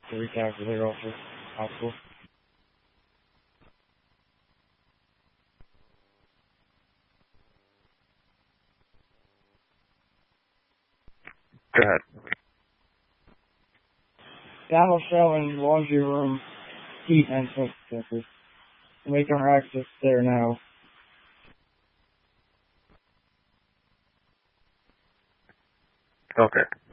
to recalculate also possible. Go ahead. Battle cell and laundry room heat and smoke detectors. Make our access there now. Okay.